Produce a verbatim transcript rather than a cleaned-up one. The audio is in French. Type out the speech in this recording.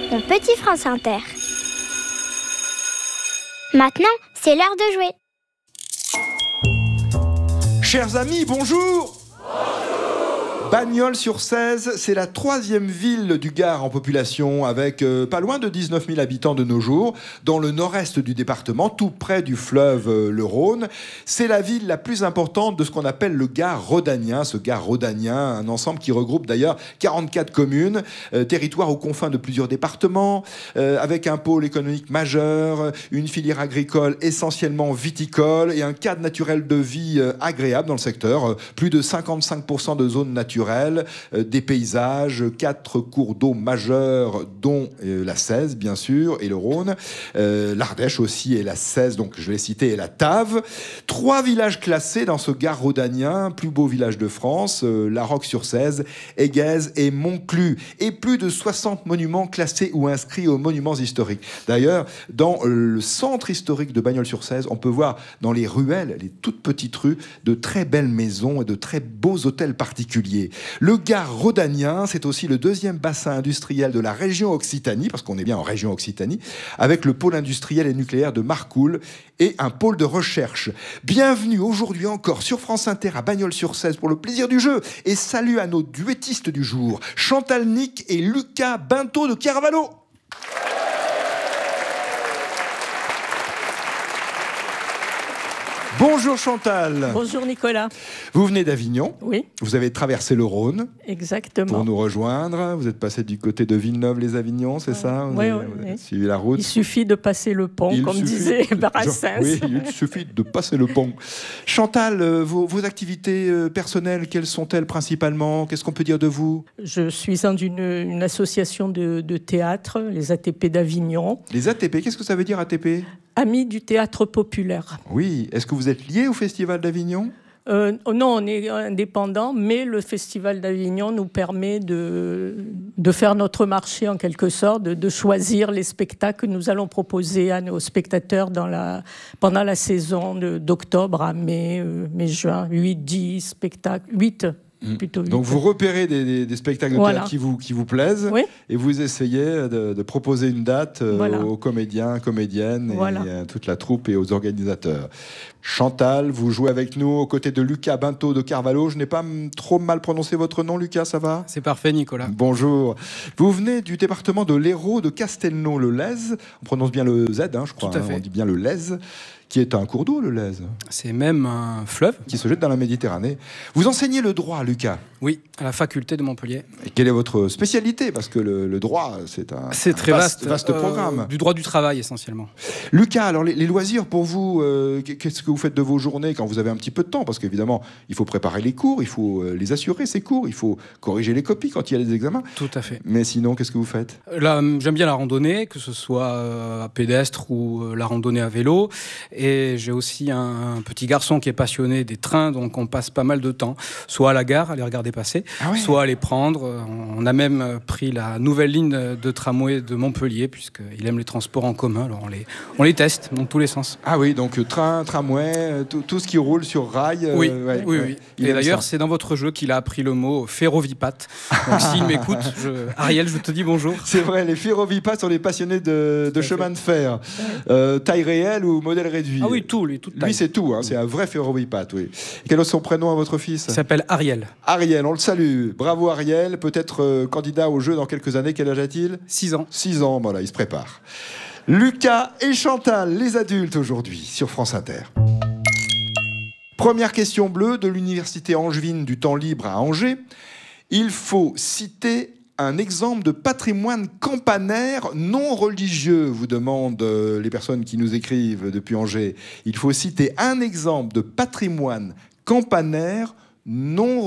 mon petit France Inter. Maintenant, c'est l'heure de jouer. Chers amis, bonjour. Bagnols-sur-Cèze, c'est la troisième ville du Gard en population, avec euh, pas loin de dix-neuf mille habitants de nos jours, dans le nord-est du département, tout près du fleuve euh, le Rhône. C'est la ville la plus importante de ce qu'on appelle le Gard rhodanien, ce Gard rhodanien, un ensemble qui regroupe d'ailleurs quarante-quatre communes, euh, territoire aux confins de plusieurs départements, euh, avec un pôle économique majeur, une filière agricole essentiellement viticole et un cadre naturel de vie euh, agréable dans le secteur. Euh, plus de cinquante-cinq pour cent de zones naturelles, Euh, des paysages, quatre cours d'eau majeurs, dont euh, la Cèze, bien sûr, et le Rhône, euh, l'Ardèche aussi, et la Cèze, donc je vais citer, et la Tave. Trois villages classés dans ce Gard rhodanien, plus beau village de France, euh, La Roque-sur-Cèze, Éguez et Montclus. Et plus de soixante monuments classés ou inscrits aux monuments historiques. D'ailleurs, dans euh, le centre historique de Bagnols-sur-Cèze, on peut voir dans les ruelles, les toutes petites rues, de très belles maisons et de très beaux hôtels particuliers. Le Gard rhodanien, c'est aussi le deuxième bassin industriel de la région Occitanie, parce qu'on est bien en région Occitanie, avec le pôle industriel et nucléaire de Marcoule et un pôle de recherche. Bienvenue aujourd'hui encore sur France Inter à Bagnols-sur-Cèze pour le plaisir du jeu. Et salut à nos duettistes du jour, Chantal Nick et Lucas Bintot de Carvalho. Bonjour Chantal. Bonjour Nicolas. Vous venez d'Avignon. Oui. Vous avez traversé le Rhône. Exactement. Pour nous rejoindre. Vous êtes passé du côté de Villeneuve-les-Avignon, c'est ça? Vous Oui, avez, oui, vous avez oui. suivi la route. Il suffit de passer le pont, il comme suffit, disait Brassens. Oui, il suffit de passer le pont. Chantal, euh, vos, vos activités euh, personnelles, quelles sont-elles principalement? Qu'est-ce qu'on peut dire de vous? Je suis dans une, une association de, de théâtre, les A T P d'Avignon. Les A T P, qu'est-ce que ça veut dire A T P? Amis du théâtre populaire. Oui. Est-ce que vous êtes lié au Festival d'Avignon? Euh, non, on est indépendant, mais le Festival d'Avignon nous permet de, de faire notre marché en quelque sorte, de, de choisir les spectacles que nous allons proposer à nos spectateurs dans la, pendant la saison de, d'octobre à mai, euh, mai-juin, huit dix spectacles, huit plutôt. huit. Donc vous repérez des, des, des spectacles de Voilà. théâtre qui vous, qui vous plaisent, Oui. et vous essayez de, de proposer une date euh, Voilà. aux comédiens, comédiennes Voilà. et à toute la troupe et aux organisateurs. Chantal, vous jouez avec nous aux côtés de Lucas Bintot de Carvalho. Je n'ai pas m- trop mal prononcé votre nom, Lucas, ça va? C'est parfait, Nicolas. Bonjour. Vous venez du département de l'Hérault de Castelnau-le-Lez. On prononce bien le Z, hein, je crois. Tout à hein, fait. on dit bien le Lez, qui est un cours d'eau, le Lez, C'est même un fleuve. qui se jette dans la Méditerranée. Vous enseignez le droit, Lucas. Oui, à la faculté de Montpellier. Et quelle est votre spécialité? Parce que le, le droit, c'est un, C'est un très vaste. vaste euh, programme. Du droit du travail, essentiellement. Lucas, alors les, les loisirs pour vous, euh, qu'est-ce que vous faites de vos journées quand vous avez un petit peu de temps? Parce qu'évidemment, il faut préparer les cours, il faut euh, les assurer, ces cours, il faut corriger les copies quand il y a des examens. Tout à fait. Mais sinon, qu'est-ce que vous faites? Là, j'aime bien la randonnée, que ce soit euh, à pédestre ou euh, la randonnée à vélo. Et j'ai aussi un, un petit garçon qui est passionné des trains, donc on passe pas mal de temps, soit à la gare, à les regarder passer, Ah ouais. soit à les prendre. On a même pris la nouvelle ligne de tramway de Montpellier, puisqu'il aime les transports en commun. Alors on les, on les teste dans tous les sens. Ah oui, donc euh, train, tramway, euh, tout, tout ce qui roule sur rail. euh, Oui, ouais, oui, ouais. oui. Il Et aime d'ailleurs, ça. c'est dans votre jeu qu'il a appris le mot ferrovipat. Donc s'il m'écoute, je... Ariel, je te dis bonjour. C'est vrai, les ferrovipas sont des passionnés de, de à chemin de fer. Euh, taille réelle ou modèle réduit? Ah oui, tout, lui, toute Lui, taille. c'est tout, hein, c'est un vrai ferrovipat, oui. Quel est son prénom à votre fils? Il s'appelle Ariel. Ariel, on le salue. Bravo Ariel, peut-être euh, candidat au jeu dans quelques années. Quel âge a-t-il? six ans. six ans, voilà, il se prépare. Lucas et Chantal, les adultes aujourd'hui, sur France Inter. Première question bleue de l'université angevine du temps libre à Angers. Il faut citer un exemple de patrimoine campanaire non religieux, vous demandent euh, les personnes qui nous écrivent depuis Angers. Il faut citer un exemple de patrimoine campanaire non